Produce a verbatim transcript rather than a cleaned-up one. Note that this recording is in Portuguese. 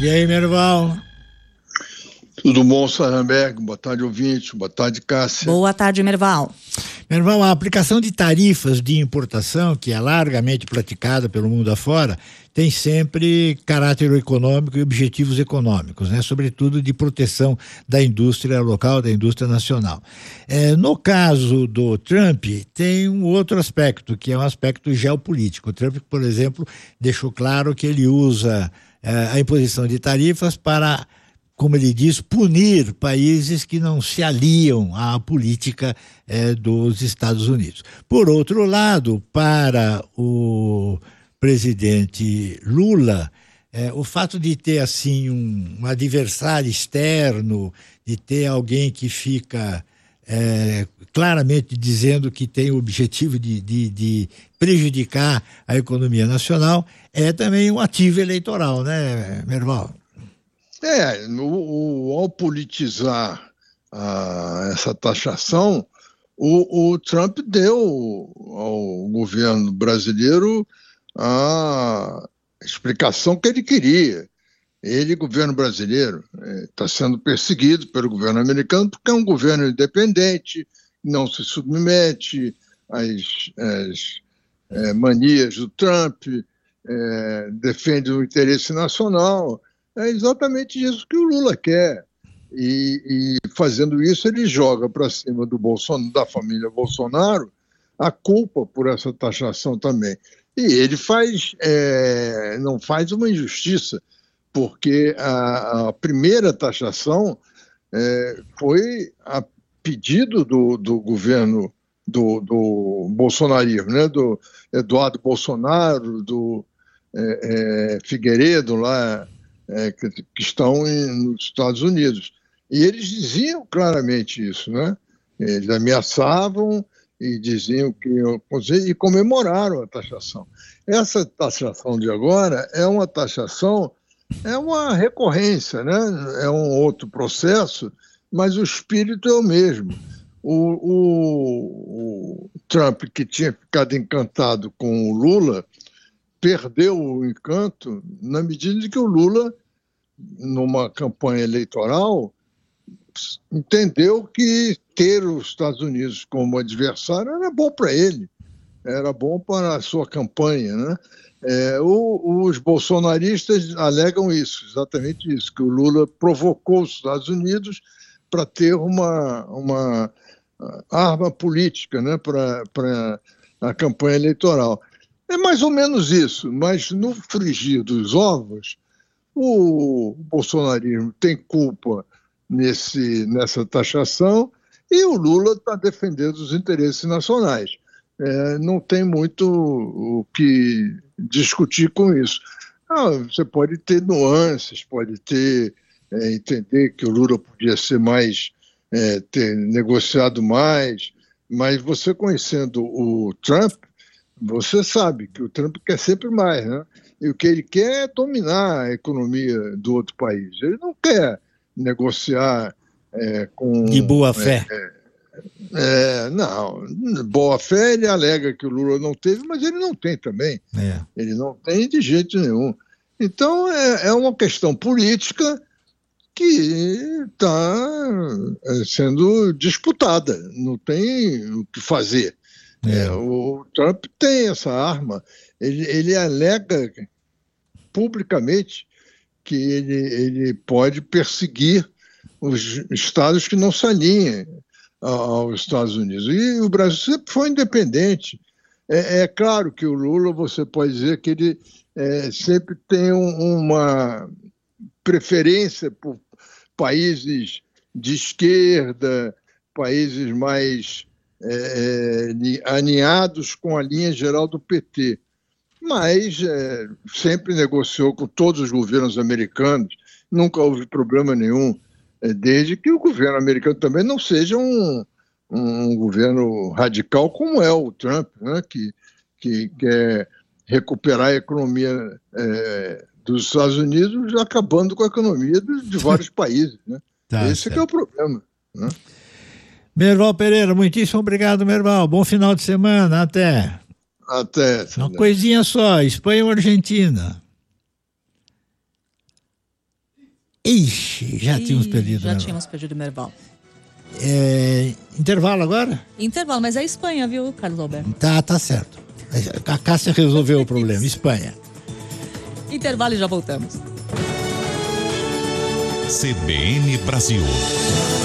E aí, Merval? Tudo bom, Saramberg? Boa tarde, ouvinte. Boa tarde, Cássia. Boa tarde, Merval. Merval, a aplicação de tarifas de importação, que é largamente praticada pelo mundo afora, tem sempre caráter econômico e objetivos econômicos, né? Sobretudo de proteção da indústria local, da indústria nacional. É, no caso do Trump, tem um outro aspecto, que é um aspecto geopolítico. O Trump, por exemplo, deixou claro que ele usa é, a imposição de tarifas para, como ele diz, punir países que não se aliam à política eh, dos Estados Unidos. Por outro lado, para o presidente Lula, eh, o fato de ter assim um, um adversário externo, de ter alguém que fica eh, claramente dizendo que tem o objetivo de, de, de prejudicar a economia nacional, é também um ativo eleitoral, né, Merval? É, o, o, ao politizar a, essa taxação, o, o Trump deu ao governo brasileiro a explicação que ele queria. Ele, governo brasileiro, está é, sendo perseguido pelo governo americano porque é um governo independente, não se submete às, às é, manias do Trump, é, defende o interesse nacional. É exatamente isso que o Lula quer. E, e fazendo isso, ele joga para cima do Bolsonaro, da família Bolsonaro a culpa por essa taxação também. E ele faz, é, não faz uma injustiça, porque a, a primeira taxação é, foi a pedido do, do governo do, do bolsonarismo, né? Do Eduardo Bolsonaro, do é, é, Figueiredo lá, É, que, que estão em, nos Estados Unidos. E eles diziam claramente isso, né? Eles ameaçavam e diziam que iam e comemoraram a taxação. Essa taxação de agora é uma taxação, é uma recorrência, né? É um outro processo, mas o espírito é o mesmo. O, o, o Trump, que tinha ficado encantado com o Lula, perdeu o encanto na medida em que o Lula, numa campanha eleitoral, entendeu que ter os Estados Unidos como adversário era bom para ele, era bom para a sua campanha, né? É, o, os bolsonaristas alegam isso, exatamente isso, que o Lula provocou os Estados Unidos para ter uma, uma arma política, né, para, para a campanha eleitoral. É mais ou menos isso, mas no frigir dos ovos, o bolsonarismo tem culpa nesse, nessa taxação e o Lula está defendendo os interesses nacionais. É, não tem muito o que discutir com isso. Ah, você pode ter nuances, pode ter, é, entender que o Lula podia ser mais, é, ter negociado mais, mas você conhecendo o Trump, você sabe que o Trump quer sempre mais, né? E o que ele quer é dominar a economia do outro país. Ele não quer negociar é, com... De boa fé. É, é, não, boa fé ele alega que o Lula não teve, mas ele não tem também. É. Ele não tem de jeito nenhum. Então é, é uma questão política que está sendo disputada. Não tem o que fazer. É. É, o Trump tem essa arma, ele, ele alega publicamente que ele, ele pode perseguir os estados que não se alinhem aos Estados Unidos. E o Brasil sempre foi independente. É, é claro que o Lula, você pode dizer que ele é, sempre tem um, uma preferência por países de esquerda, países mais É, é, alinhados com a linha geral do P T, mas é, sempre negociou com todos os governos americanos, nunca houve problema nenhum, é, desde que o governo americano também não seja um, um governo radical como é o Trump, né, que, que quer recuperar a economia é, dos Estados Unidos, acabando com a economia de, de vários países. Né? Tá, Esse é, que é o problema. Né? Merval Pereira, muitíssimo obrigado, Merval. Bom final de semana, até. Até. Uma coisinha só, Espanha ou Argentina? Ixi, já Ih, tínhamos perdido. Já né? tínhamos perdido o Merval. É, intervalo agora? Intervalo, mas é a Espanha, viu, Carlos Alberto? Tá, tá certo. A Cássia resolveu o problema. Espanha. Intervalo e já voltamos. C B N Brasil.